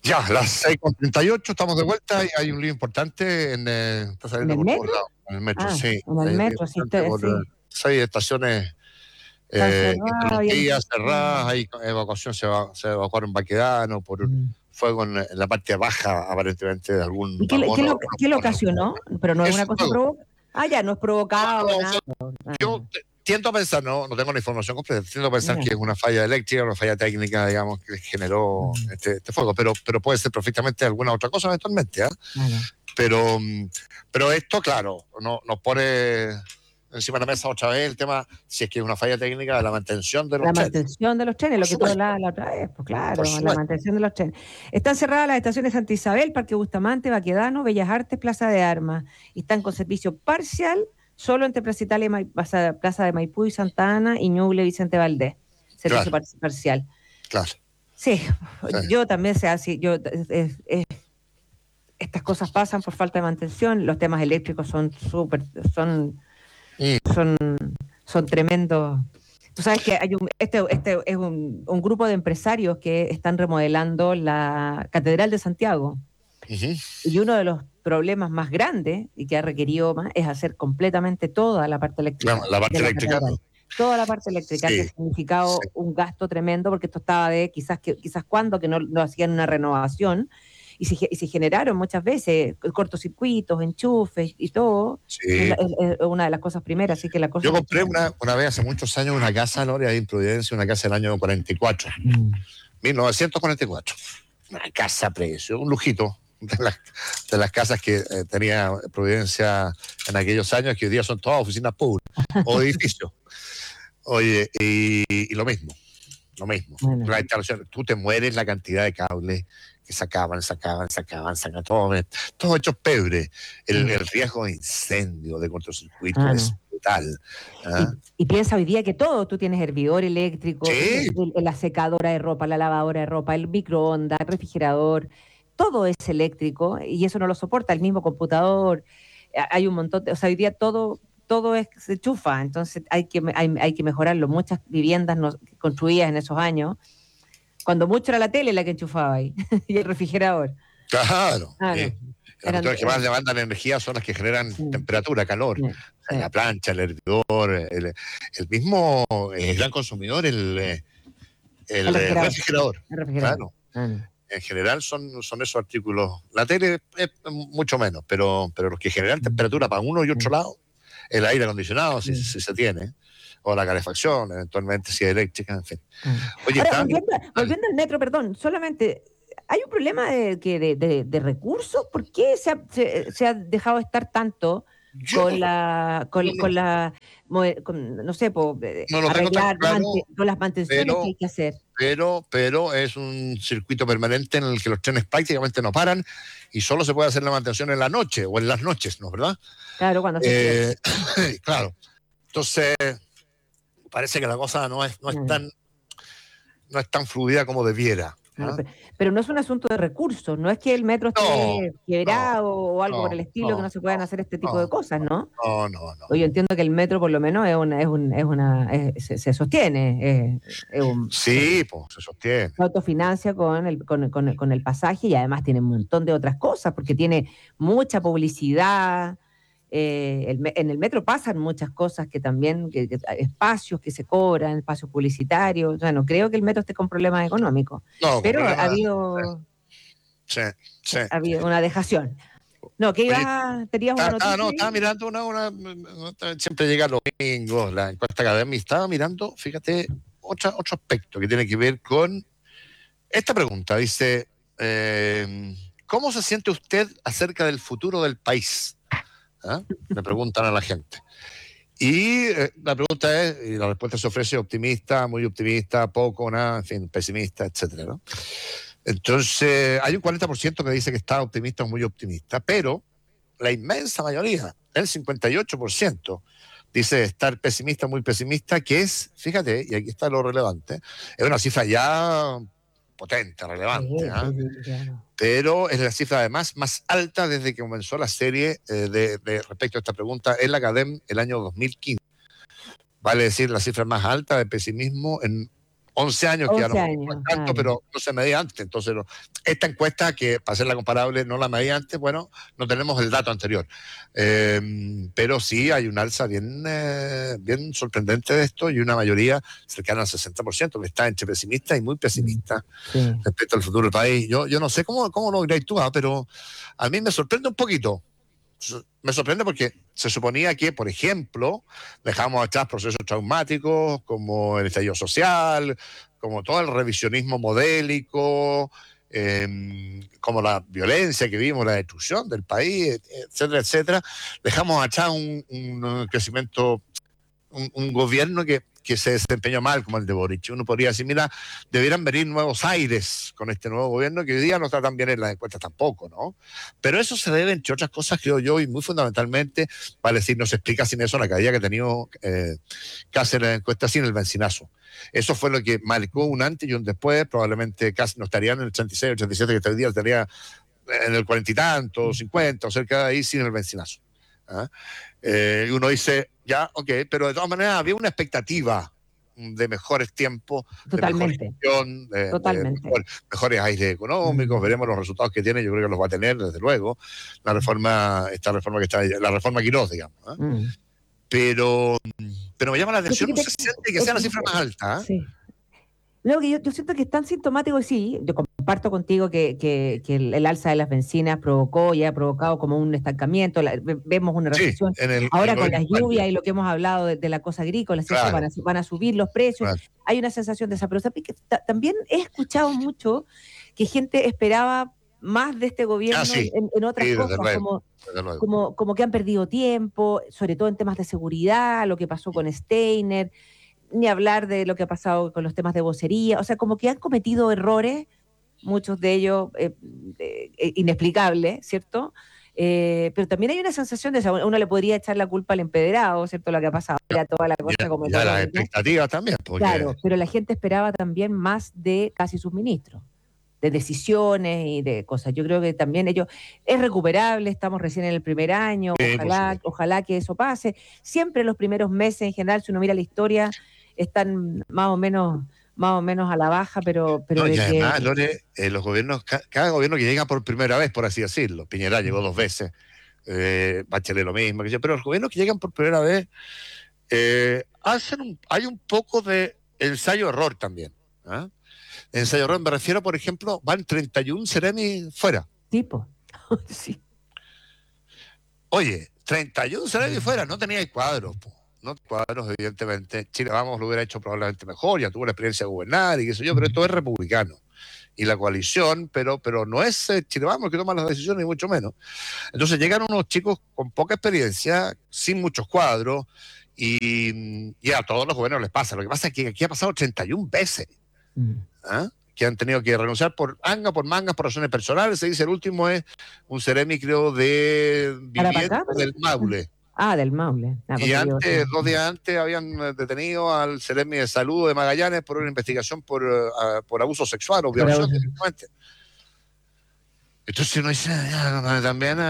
Ya, las 6:38, estamos de vuelta y hay un lío importante está ¿En saliendo el por todos metro? lados. En el metro, sí. En el Hay un lío metro, sí, importante por sí. 6 estaciones Está cerrado. interrumpidas, cerradas. Hay evacuación, se evacuaron Baquedano por fuego en la parte baja, aparentemente, de algún ¿Y vagón. qué lo ocasionó? Pero no es una cosa provocada. Ya, no es provocado, nada. Yo tiendo a pensar, no tengo la información completa, tiendo a pensar que es una falla eléctrica, una falla técnica, digamos, que generó este fuego, pero puede ser perfectamente alguna otra cosa eventualmente, ¿eh? Pero esto, claro, nos pone encima de la mesa otra vez el tema, si es que es una falla técnica de la mantención de los trenes. La mantención de los trenes, lo que tú hablabas la otra vez, pues claro, la mantención de los trenes. Están cerradas las estaciones Santa Isabel, Parque Bustamante, Baquedano, Bellas Artes, Plaza de Armas, y están con servicio parcial solo entre Plaza Italia, Plaza de Maipú y Santa Ana y Ñuble, Vicente Valdés. Servicio parcial. Claro. Sí, yo también sé así, estas cosas pasan por falta de mantención, los temas eléctricos son tremendos. Tú sabes que hay este es un grupo de empresarios que están remodelando la Catedral de Santiago. Y uno de los problemas más grandes y que ha requerido más es hacer completamente toda la parte eléctrica. La parte eléctrica. Toda la parte eléctrica, que ha significado un gasto tremendo, porque esto estaba de quizás cuando que no hacían una renovación. Y se generaron muchas veces cortocircuitos, enchufes y todo. Es una de las cosas primeras. Así que la cosa. Yo compré una vez hace muchos años una casa, Gloria, en Providencia, una casa del año 44, 1944. Una casa a precio, un lujito de las casas que tenía Providencia en aquellos años, que hoy día son todas oficinas públicas o edificios. Oye, y lo mismo. Bueno. La instalación, tú te mueres la cantidad de cables que sacaban, todos hechos pebre. El riesgo de incendio, de cortocircuito es brutal. Y piensa hoy día que todo, tú tienes hervidor eléctrico, la secadora de ropa, la lavadora de ropa, el microondas, el refrigerador, todo es eléctrico y eso no lo soporta, el mismo computador. Hay un montón de, hoy día todo se enchufa, entonces hay que mejorarlo. Muchas viviendas construidas en esos años, cuando mucho era la tele la que enchufaba ahí y el refrigerador. Claro. Las motores que más demandan energía son las que generan temperatura, calor. La plancha, el hervidor, el mismo gran consumidor, el refrigerador. Claro. En general son esos artículos. La tele es mucho menos, pero los que generan temperatura para uno y otro lado, el aire acondicionado, si se tiene, o la calefacción, eventualmente, si es eléctrica, en fin. Oye, ahora, volviendo al metro, perdón, solamente, ¿hay un problema de recursos? ¿Por qué se ha dejado estar tanto no sé, arreglar con las mantenciones que hay que hacer? Pero es un circuito permanente en el que los trenes prácticamente no paran y solo se puede hacer la mantención en la noche o en las noches, ¿no? ¿Verdad? Claro, cuando claro. Entonces, parece que la cosa no es tan fluida como debiera. Pero no es un asunto de recursos, no es que el metro esté quebrado o algo por el estilo, que no se puedan hacer este tipo de cosas, ¿no? No. Yo entiendo que el metro por lo menos se sostiene. Sí, pues se sostiene. Se autofinancia con el pasaje y además tiene un montón de otras cosas, porque tiene mucha publicidad. En el metro pasan muchas cosas que también, espacios que se cobran, espacios publicitarios. O sea, no creo que el metro esté con problemas económicos. No, pero ha habido una dejación. No, ¿qué tenías una noticia? No, estaba mirando siempre llega los domingos, la encuesta académica, estaba mirando, fíjate, otro aspecto que tiene que ver con esta pregunta. Dice, ¿cómo se siente usted acerca del futuro del país? Le preguntan a la gente. Y la pregunta es, y la respuesta se ofrece optimista, muy optimista, poco, nada, en fin, pesimista, etcétera, ¿no? Entonces, hay un 40% que dice que está optimista o muy optimista, pero la inmensa mayoría, el 58%, dice estar pesimista, muy pesimista, que es, fíjate, y aquí está lo relevante, es una cifra ya potente, relevante, claro. Pero es la cifra además más alta desde que comenzó la serie de respecto a esta pregunta en la CADEM el año 2015. Vale decir, la cifra más alta de pesimismo en 11 años, que ya 11 no años, es tanto, claro. pero no se medía antes. Entonces, esta encuesta, que para hacerla comparable no la medía antes, bueno, no tenemos el dato anterior. Pero sí hay un alza bien sorprendente de esto, y una mayoría cercana al 60%, que está entre pesimista y muy pesimista Sí. respecto al futuro del país. Yo no sé cómo lo diréis tú, pero a mí me sorprende un poquito. Me sorprende porque se suponía que, por ejemplo, dejamos atrás procesos traumáticos como el estallido social, como todo el revisionismo modélico, como la violencia que vimos, la destrucción del país, etcétera, etcétera. Dejamos atrás un crecimiento, un gobierno que se desempeñó mal, como el de Boric. Uno podría decir, mira, debieran venir nuevos aires con este nuevo gobierno, que hoy día no está tan bien en las encuestas tampoco, ¿no? Pero eso se debe, entre otras cosas, creo yo, y muy fundamentalmente, vale decir, no se explica sin eso la caída que ha tenido Cáceres en la encuesta, sin el bencinazo. Eso fue lo que marcó un antes y un después. Probablemente Cáceres no estaría en el 86, 87, que este día estaría en el 40 y tanto, 50, o cerca de ahí, sin el bencinazo. ¿Ah? Y uno dice, ya, ok, pero de todas maneras había una expectativa de mejores tiempos, de mejor Totalmente, gestión, totalmente. mejores aires económicos. Veremos los resultados que tiene, yo creo que los va a tener, desde luego, esta reforma que está ahí, la reforma Quirós, digamos. Pero me llama la atención, no se siente que sea la cifra más alta. Sí. No, que yo siento que es tan sintomático, y sí, yo comparto contigo que el alza de las bencinas provocó y ha provocado como un estancamiento, vemos una recesión. Sí, Ahora con las lluvias y lo que hemos hablado de la cosa agrícola, ¿cierto? Claro. Van a subir los precios, Claro. hay una sensación de esa, pero ¿sabes qué? También he escuchado mucho que gente esperaba más de este gobierno en otras cosas, como que han perdido tiempo, sobre todo en temas de seguridad, lo que pasó con Steiner, ni hablar de lo que ha pasado con los temas de vocería, o sea, como que han cometido errores, muchos de ellos inexplicables, ¿cierto? Pero también hay una sensación de, uno le podría echar la culpa al empedrado, ¿cierto? Lo que ha pasado, ya toda la cosa como ya las expectativas también. Porque... Claro, pero la gente esperaba también más de casi sus ministros, de decisiones y de cosas. Yo creo que también es recuperable, estamos recién en el primer año, ojalá que eso pase. Siempre los primeros meses en general, si uno mira la historia, están más o menos a la baja, pero no, y además, Lore, los gobiernos, cada gobierno que llega por primera vez, por así decirlo, Piñera llegó 2 veces, Bachelet lo mismo, pero los gobiernos que llegan por primera vez hay un poco de ensayo-error también. Ensayo-error, me refiero, por ejemplo, van 31 Ceremi fuera. Tipo, sí. Oye, 31 Ceremi fuera, no tenía cuadros, no cuadros, evidentemente. Chile Vamos lo hubiera hecho probablemente mejor, ya tuvo la experiencia de gobernar y qué sé yo, pero esto es republicano. Y la coalición, pero no es Chile Vamos el que toma las decisiones, ni mucho menos. Entonces llegan unos chicos con poca experiencia, sin muchos cuadros, y a todos los gobiernos les pasa. Lo que pasa es que aquí ha pasado 31 veces. Que han tenido que renunciar por mangas, por razones personales. Se dice, el último es un Ceremi, creo, de vivienda del Maule. Del Maule. Y antes, 2 días antes, habían detenido al Ceremi de Salud de Magallanes por una investigación por abuso sexual o violación, directamente. Entonces uno dice, también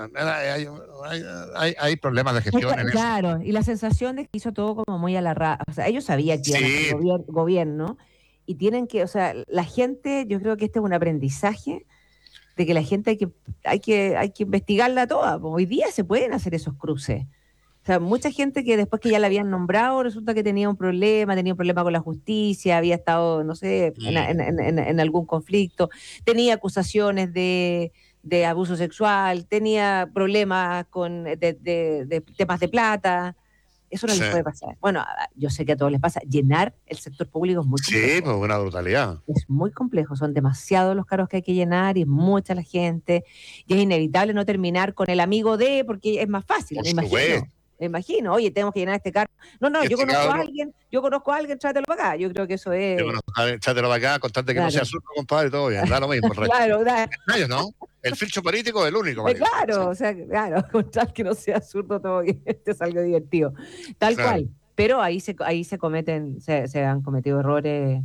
hay problemas de gestión en claro, eso. Y la sensación de que hizo todo como muy a la raya. O sea, ellos sabían que iban a ser gobierno, y tienen que, o sea, la gente, yo creo que este es un aprendizaje de que la gente hay que investigarla toda. Hoy día se pueden hacer esos cruces. O sea, mucha gente que después que ya la habían nombrado, resulta que tenía un problema con la justicia, había estado, no sé, en algún conflicto, tenía acusaciones de abuso sexual, tenía problemas de temas de plata. Eso no les puede pasar. Bueno, yo sé que a todos les pasa. Llenar el sector público es muy complejo. Sí, pues una brutalidad. Es muy complejo. Son demasiados los cargos que hay que llenar y es mucha la gente. Y es inevitable no terminar con el amigo de, porque es más fácil, me imagino. Oye, tenemos que llenar este cargo. No, yo conozco a alguien, trátelo para acá. Yo creo que eso es... Yo conozco a alguien, trátelo para acá, constante que no sea zurdo, compadre, todo bien. Da lo mismo. Claro, ¿no? El filtro político es el único. Claro, o sea, con tal que no sea zurdo, todo bien, es algo divertido. Tal cual. Pero ahí se cometen, se han cometido errores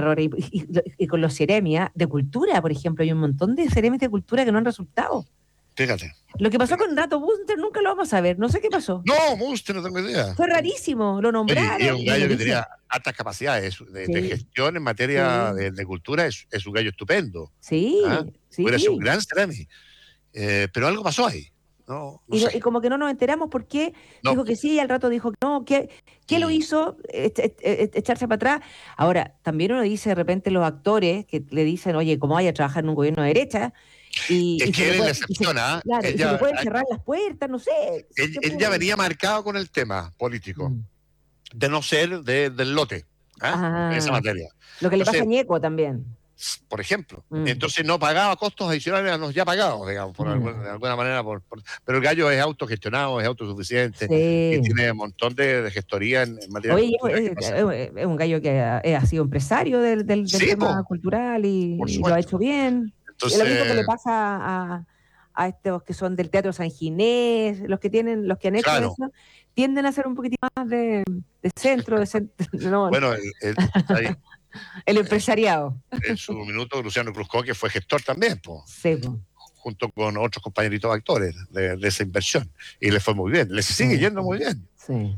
y con los seremias de cultura, por ejemplo, hay un montón de seremias de cultura que no han resultado. Fíjate. Lo que pasó con Rato Bunster nunca lo vamos a ver. No sé qué pasó. No, Munster, no tengo idea. Fue rarísimo. Lo nombraron. Oye, y es un gallo que tenía altas capacidades de gestión en materia de cultura. Es un gallo estupendo. Sí, Hubiera sido un gran Cerami. Pero algo pasó ahí. No sé. Y como que no nos enteramos por qué dijo que sí y al rato dijo que no. ¿Qué lo hizo echarse para atrás? Ahora, también uno dice de repente los actores que le dicen, oye, ¿cómo vaya a trabajar en un gobierno de derecha? Es que él le decepciona. Claro, se le pueden cerrar las puertas, no sé. Él ya venía marcado con el tema político, de no ser del lote, en esa materia. Lo que le pasa a Ñeco también. Por ejemplo. Entonces no pagaba costos adicionales a los ya pagados, digamos, de alguna manera. Pero el gallo es autogestionado, es autosuficiente, y tiene un montón de gestoría en materia cultural. Es un gallo que ha sido empresario del tema cultural y lo ha hecho bien. Entonces, lo mismo que le pasa a estos que son del Teatro San Ginés, los que han hecho eso, tienden a ser un poquitito más de centro. Bueno, el empresariado. En su minuto, Luciano Cruzco, que fue gestor también, junto con otros compañeritos actores de esa inversión. Y le fue muy bien, le sigue yendo muy bien.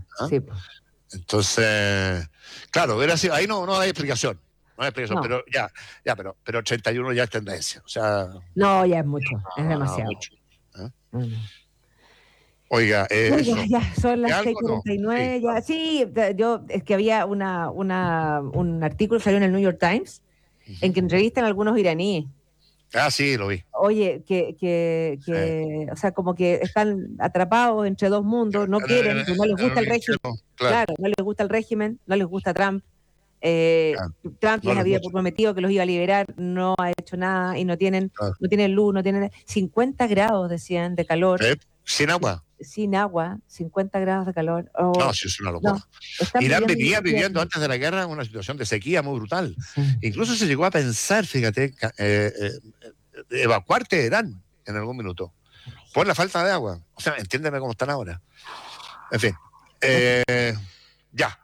Entonces, claro, ahí no hay explicación. No hay explicación, pero 81 ya es tendencia. O sea, no, ya es mucho, es demasiado. Mucho. Oiga, ya son las 6:49, ya. Sí, yo es que había un artículo que salió en el New York Times en que entrevistan a algunos iraníes. Sí, lo vi. Oye, o sea, como que están atrapados entre dos mundos, no quieren, no les gusta el régimen. Claro, no les gusta el régimen, no les gusta Trump. Trump les había prometido que los iba a liberar, no ha hecho nada y no tienen luz, no tienen 50 grados, decían, de calor. Sin agua. Sin agua, 50 grados de calor. No, sí, es una locura. Irán venía viviendo antes de la guerra una situación de sequía muy brutal. Incluso se llegó a pensar, fíjate, evacuar Teherán en algún minuto por la falta de agua. O sea, entiéndeme cómo están ahora. En fin. Ya,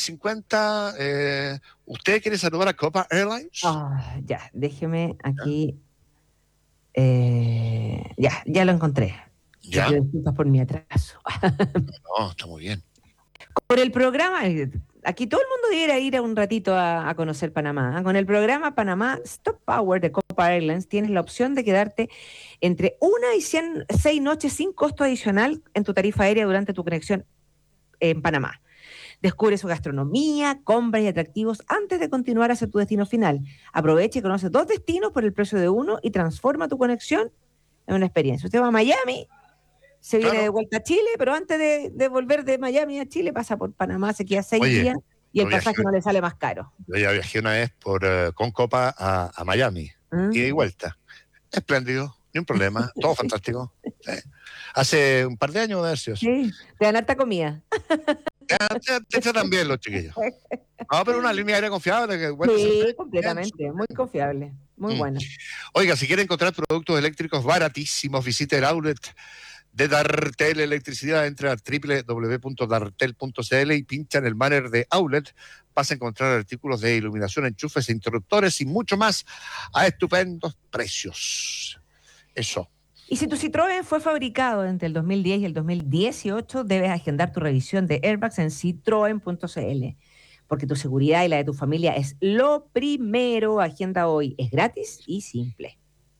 6:50. ¿Usted quiere saludar a Copa Airlines? Ya, déjeme aquí. Ya lo encontré. Ya. Disculpas por mi atraso. No, está muy bien. Con el programa, aquí todo el mundo debiera ir un ratito a conocer Panamá. Con el programa Panamá Stop Power de Copa Airlines tienes la opción de quedarte entre 1 y 6 noches sin costo adicional en tu tarifa aérea durante tu conexión en Panamá. Descubre su gastronomía, compras y atractivos antes de continuar hacia tu destino final. Aprovecha y conoce 2 destinos por el precio de uno y transforma tu conexión en una experiencia. Usted va a Miami, se viene de vuelta a Chile, pero antes de volver de Miami a Chile pasa por Panamá, se queda 6 días y el pasaje no le sale más caro. Yo ya viajé una vez con Copa a Miami, ida y vuelta. Espléndido, ni un problema, todo fantástico. Hace un par de años de haber sido. Sí, te dan harta comida. Te tratan bien los chiquillos. No, pero una línea aérea confiable. Sí, completamente, muy confiable, muy buena. Oiga, si quiere encontrar productos eléctricos baratísimos, visite el outlet de Dartel Electricidad. Entra a www.dartel.cl y pincha en el banner de outlet. Vas a encontrar artículos de iluminación, enchufes, interruptores y mucho más a estupendos precios. Eso. Y si tu Citroën fue fabricado entre el 2010 y el 2018, debes agendar tu revisión de airbags en citroen.cl, porque tu seguridad y la de tu familia es lo primero. Agenda hoy, es gratis y simple.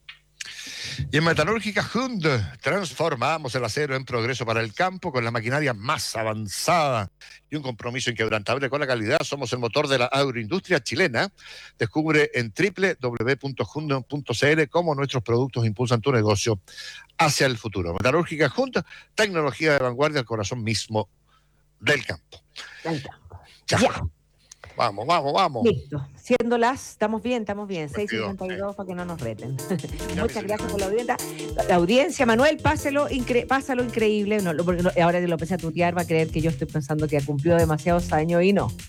Y en Metalúrgica Hund transformamos el acero en progreso para el campo con la maquinaria más avanzada y un compromiso inquebrantable con la calidad. Somos el motor de la agroindustria chilena. Descubre en www.hund.cl cómo nuestros productos impulsan tu negocio hacia el futuro. Metalúrgica Hund, tecnología de vanguardia al corazón mismo del campo. Ya. Vamos. Listo. Estamos bien. 6:52 para que no nos reten. Muchas gracias por la audiencia. Manuel, pásalo increíble. No, porque ahora que lo empecé a tutear va a creer que yo estoy pensando que ha cumplido demasiados años y no.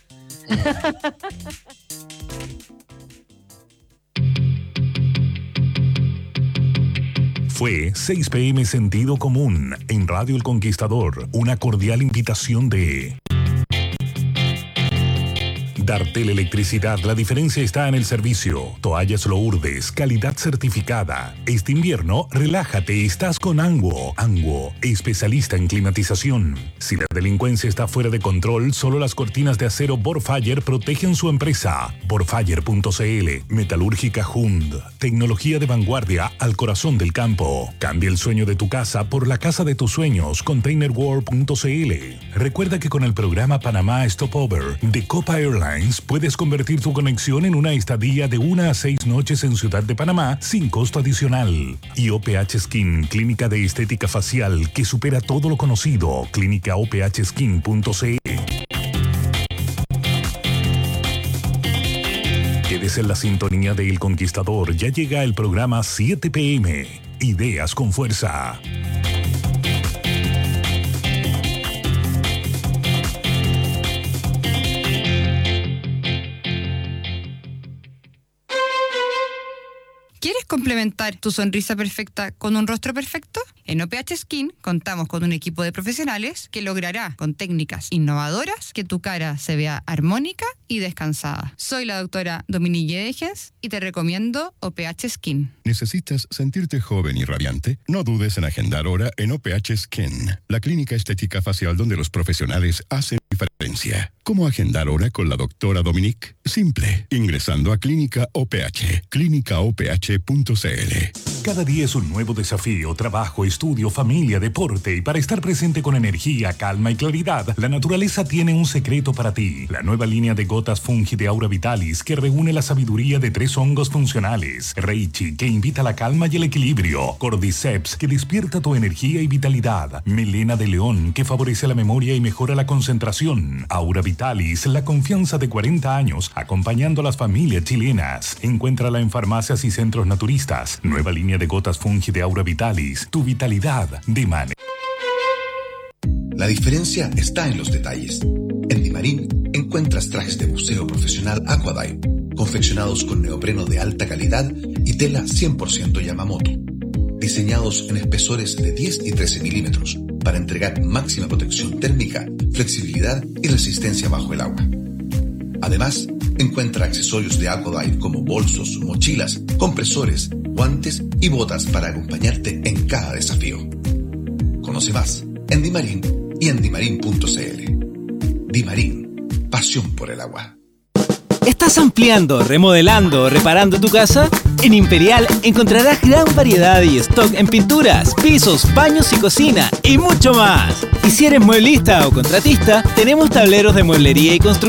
Fue 6 p.m. Sentido Común en Radio El Conquistador. Una cordial invitación de Dartel Electricidad, la diferencia está en el servicio. Toallas Lourdes, calidad certificada. Este invierno, relájate, estás con Anguo. Anguo, especialista en climatización. Si la delincuencia está fuera de control, solo las cortinas de acero Borfire protegen su empresa. Borfire.cl, Metalúrgica Hund, tecnología de vanguardia al corazón del campo. Cambia el sueño de tu casa por la casa de tus sueños. ContainerWorld.cl. Recuerda que con el programa Panamá Stopover de Copa Airlines puedes convertir tu conexión en una estadía de 1 a 6 noches en Ciudad de Panamá sin costo adicional. Y OPH Skin, clínica de estética facial que supera todo lo conocido. ClínicaOPHSkin.cl. Quédese en la sintonía de El Conquistador. Ya llega el programa 7 PM. Ideas con fuerza. ¿Quieres complementar tu sonrisa perfecta con un rostro perfecto? En OPH Skin contamos con un equipo de profesionales que logrará, con técnicas innovadoras, que tu cara se vea armónica y descansada. Soy la doctora Dominique Degens y te recomiendo OPH Skin. ¿Necesitas sentirte joven y radiante? No dudes en agendar hora en OPH Skin, la clínica estética facial donde los profesionales hacen diferencia. ¿Cómo agendar hora con la doctora Dominique? Simple, ingresando a Clínica OPH, clínicaoph.cl. Cada día es un nuevo desafío, trabajo, estudio, familia, deporte, y para estar presente con energía, calma y claridad, la naturaleza tiene un secreto para ti. La nueva línea de gotas Fungi de Aura Vitalis, que reúne la sabiduría de 3 hongos funcionales. Reichi, que invita a la calma y el equilibrio. Cordyceps, que despierta tu energía y vitalidad. Melena de león, que favorece la memoria y mejora la concentración. Aura Vitalis, la confianza de 40 años, acompañando a las familias chilenas. Encuéntrala en farmacias y centros naturistas. Nueva línea de gotas Fungi de Aura Vitalis, tu vitalidad de manera. La diferencia está en los detalles. En Dimarín encuentras trajes de buceo profesional Aquadive, confeccionados con neopreno de alta calidad y tela 100% Yamamoto, diseñados en espesores de 10 y 13 milímetros para entregar máxima protección térmica, flexibilidad y resistencia bajo el agua. Además, encuentra accesorios de Aquadive como bolsos, mochilas, compresores, guantes y botas para acompañarte en cada desafío. Conoce más en Dimarín y en dimarin.cl. Dimarín, pasión por el agua. ¿Estás ampliando, remodelando o reparando tu casa? En Imperial encontrarás gran variedad y stock en pinturas, pisos, baños y cocina y mucho más. Y si eres mueblista o contratista, tenemos tableros de mueblería y construcción